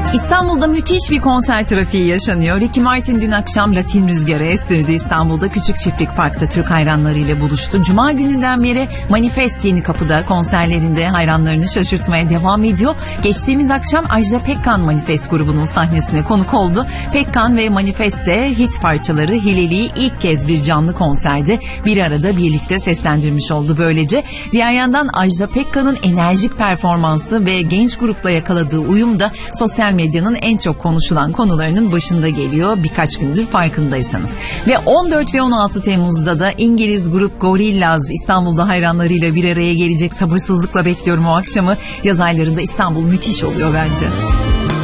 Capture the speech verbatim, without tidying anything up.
İstanbul'da müthiş bir konser trafiği yaşanıyor. Ricky Martin dün akşam Latin rüzgarı estirdi. İstanbul'da Küçük Çiftlik Park'ta Türk hayranlarıyla buluştu. Cuma gününden beri Manifest Yenikapı'da konserlerinde hayranlarını şaşırtmaya devam ediyor. Geçtiğimiz akşam Ajda Pekkan Manifest grubunun sahnesine konuk oldu. Pekkan ve Manifest'te hit parçaları Hileli'yi ilk kez bir canlı konserde bir arada birlikte seslendirmiş oldu böylece. Diğer yandan Ajda Pekkan'ın enerjik performansı ve genç grupla yakaladığı uyum da sosyal medyanın en çok konuşulan konularının başında geliyor birkaç gündür farkındaysanız. Ve on dört ve on altı Temmuz'da da İngiliz grup Gorillaz İstanbul'da hayranlarıyla bir araya gelecek. Sabırsızlıkla bekliyorum o akşamı. Yaz aylarında İstanbul müthiş oluyor bence.